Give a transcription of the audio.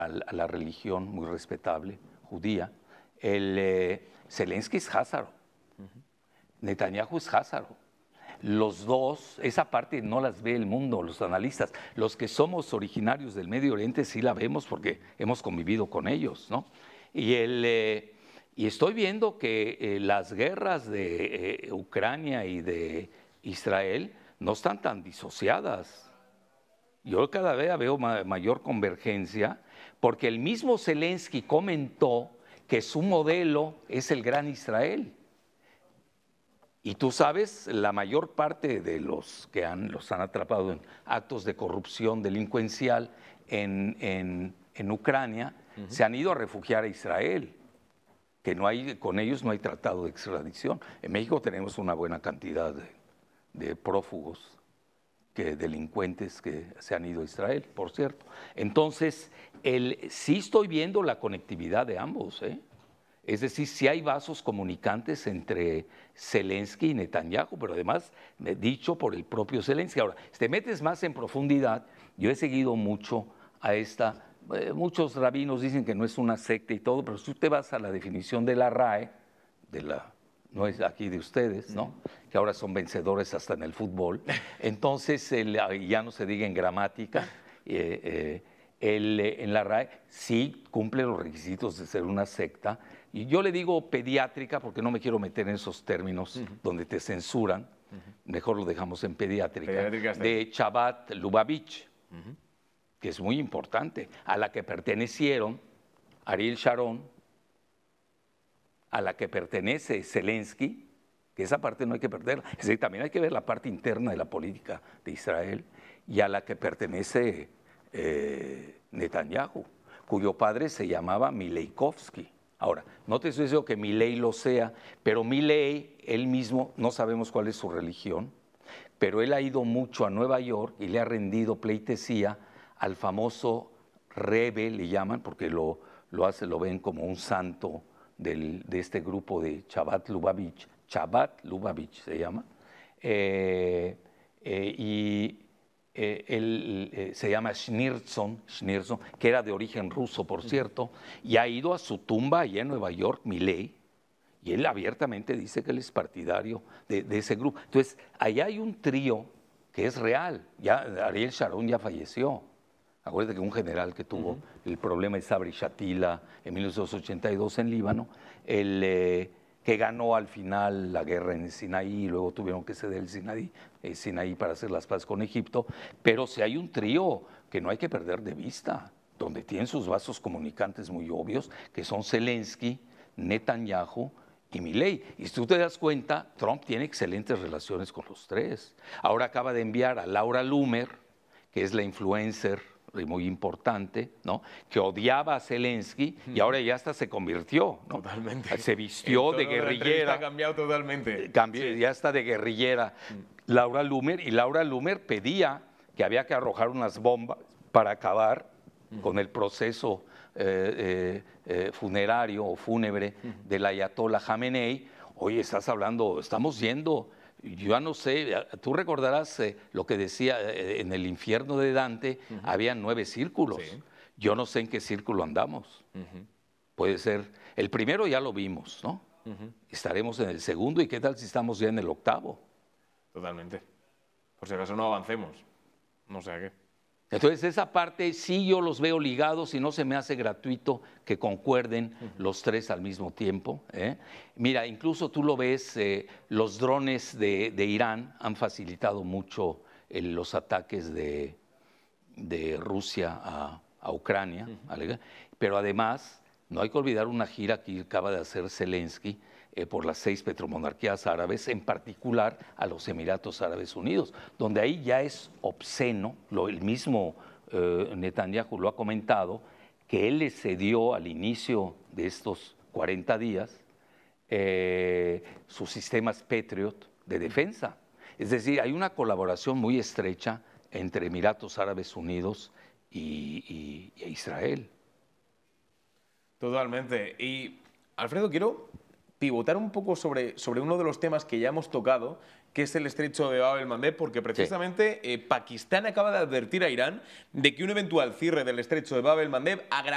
a la religión muy respetable, judía. Zelensky es házaro, Netanyahu es házaro. Los dos, esa parte no las ve el mundo, los analistas. Los que somos originarios del Medio Oriente sí la vemos porque hemos convivido con ellos, ¿no? Y estoy viendo que las guerras de Ucrania y de Israel no están tan disociadas. Yo cada vez veo mayor convergencia porque el mismo Zelensky comentó que su modelo es el Gran Israel. Y tú sabes, la mayor parte de los que los han atrapado en actos de corrupción delincuencial en Ucrania se han ido a refugiar a Israel, que con ellos no hay tratado de extradición. En México tenemos una buena cantidad de prófugos, delincuentes que se han ido a Israel, por cierto. Entonces, sí estoy viendo la conectividad de ambos, ¿eh? Es decir, sí hay vasos comunicantes entre Zelensky y Netanyahu, pero además dicho por el propio Zelensky. Ahora, si te metes más en profundidad, yo he seguido mucho a muchos rabinos dicen que no es una secta y todo, pero si tú te vas a la definición de la RAE, no es aquí de ustedes, ¿no? Que ahora son vencedores hasta en el fútbol, entonces ya no se diga en gramática, en la RAE sí cumple los requisitos de ser una secta. Y yo le digo pediátrica porque no me quiero meter en esos términos donde te censuran, mejor lo dejamos en pediátrica de Chabad Lubavitch, que es muy importante, a la que pertenecieron Ariel Sharon, a la que pertenece Zelensky, que esa parte no hay que perderla, es decir, también hay que ver la parte interna de la política de Israel, y a la que pertenece Netanyahu, cuyo padre se llamaba Mileikovsky. Ahora, no te estoy diciendo que Milei lo sea, pero Milei, él mismo, no sabemos cuál es su religión, pero él ha ido mucho a Nueva York y le ha rendido pleitesía al famoso Rebbe, le llaman, porque lo ven como un santo de este grupo de Chabad Lubavitch se llama, él se llama Schneerson, que era de origen ruso, por cierto, y ha ido a su tumba allá en Nueva York, Milei, y él abiertamente dice que él es partidario de ese grupo. Entonces, allá hay un trío que es real. Ya Ariel Sharon ya falleció. Acuérdate que un general que tuvo el problema de Sabri Shatila en 1982 en Líbano, que ganó al final la guerra en Sinaí y luego tuvieron que ceder el Sinaí para hacer las paces con Egipto, pero si hay un trío que no hay que perder de vista, donde tienen sus vasos comunicantes muy obvios, que son Zelensky, Netanyahu y Milei. Y si tú te das cuenta, Trump tiene excelentes relaciones con los tres. Ahora acaba de enviar a Laura Loomer, que es la influencer muy importante, ¿no? Que odiaba a Zelensky y ahora ya hasta se convirtió, ¿no? Totalmente. Se vistió de guerrillera. Ha cambiado totalmente. Sí. Ya está de guerrillera Laura Loomer, y Laura Loomer pedía que había que arrojar unas bombas para acabar con el proceso funerario o fúnebre del ayatollah Jamenei. Oye, estamos yendo. Yo ya no sé, tú recordarás lo que decía en el infierno de Dante, había 9 círculos. Sí. Yo no sé en qué círculo andamos. Puede ser, el primero ya lo vimos, ¿no? Estaremos en el segundo, y qué tal si estamos ya en el 8º. Totalmente. Por si acaso no avancemos. No sé a qué. Entonces, esa parte sí yo los veo ligados y no se me hace gratuito que concuerden los tres al mismo tiempo, ¿eh? Mira, incluso tú lo ves, los drones de Irán han facilitado mucho los ataques de Rusia a Ucrania, pero además no hay que olvidar una gira que acaba de hacer Zelensky por las 6 petromonarquías árabes, en particular a los Emiratos Árabes Unidos, donde ahí ya es obsceno, el mismo Netanyahu lo ha comentado, que él le cedió al inicio de estos 40 días sus sistemas Patriot de defensa. Es decir, hay una colaboración muy estrecha entre Emiratos Árabes Unidos y Israel. Totalmente. Y, Alfredo, quiero pivotar un poco sobre uno de los temas que ya hemos tocado, que es el estrecho de Bab el-Mandeb, porque precisamente Pakistán acaba de advertir a Irán de que un eventual cierre del estrecho de Bab el-Mandeb